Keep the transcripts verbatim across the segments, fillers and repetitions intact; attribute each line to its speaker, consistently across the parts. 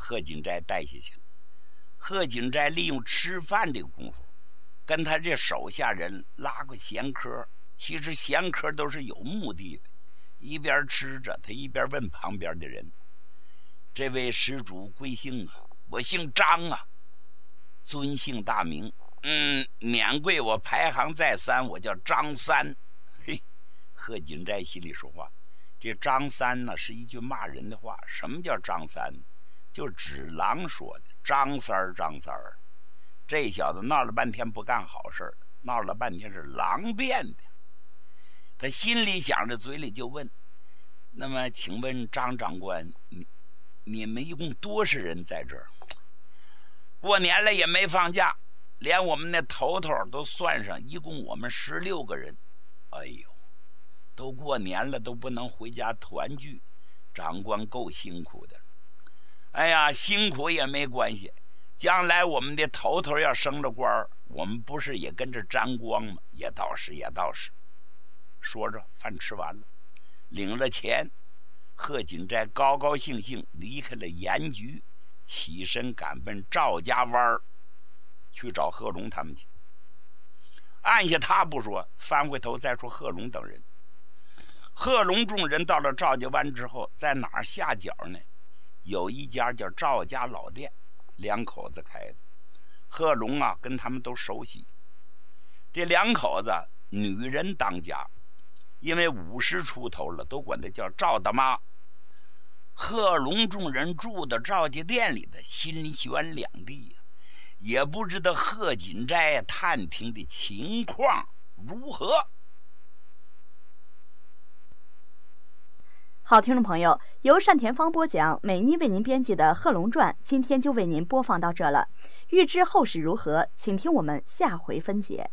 Speaker 1: 贺锦斋带下去了。贺锦斋利用吃饭这个功夫，跟他这手下人拉过闲嗑。其实闲嗑都是有目的的，一边吃着，他一边问旁边的人：“这位施主贵姓啊？”“我姓张啊。”“尊姓大名？”“嗯，免贵，我排行在三，我叫张三。”嘿，贺锦斋心里说话，这张三呢是一句骂人的话。什么叫张三？就指狼说的，张三儿，张三儿。这小子闹了半天不干好事，闹了半天是狼变的。他心里想着，嘴里就问：“那么，请问张长官，你你们一共多少人在这儿？”“过年了也没放假，连我们那头头都算上，一共我们十六个人。”“哎呦，都过年了，都不能回家团聚，长官够辛苦的。”“哎呀，辛苦也没关系，将来我们的头头要升了官，我们不是也跟着沾光吗？”“也倒是，也倒是。”说着，饭吃完了，领了钱，贺锦斋高高兴兴离开了盐局，起身赶奔赵家湾去找贺龙他们去。按下他不说，翻回头再说贺龙等人。贺龙众人到了赵家湾之后，在哪儿下脚呢？有一家叫赵家老店，两口子开的。贺龙啊，跟他们都熟悉。这两口子女人当家，因为五十出头了，都管他叫赵大妈。贺龙众人住的赵家店里的，心悬两地，也不知道贺锦斋探听的情况如何。
Speaker 2: 好，听众朋友，由单田芳播讲，美妮为您编辑的《贺龙传》，今天就为您播放到这了。欲知后事如何，请听我们下回分解。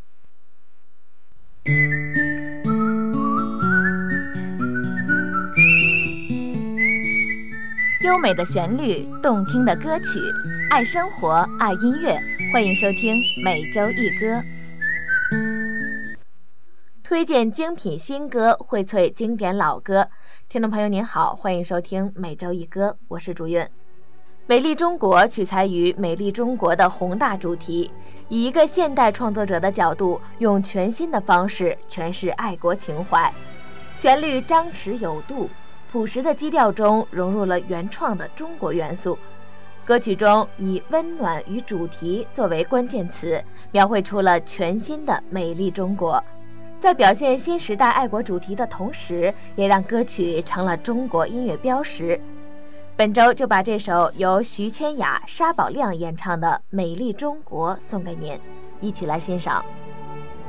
Speaker 3: 优美的旋律，动听的歌曲，爱生活，爱音乐，欢迎收听每周一歌，推荐精品新歌，荟萃经典老歌。听众朋友您好，欢迎收听每周一歌，我是朱韵。美丽中国取材于美丽中国的宏大主题，以一个现代创作者的角度，用全新的方式诠释爱国情怀，旋律张弛有度，朴实的基调中融入了原创的中国元素。歌曲中以温暖与主题作为关键词，描绘出了全新的美丽中国。在表现新时代爱国主题的同时，也让歌曲成了中国音乐标识。本周就把这首由徐千雅、沙宝亮演唱的《美丽中国》送给您，一起来欣赏。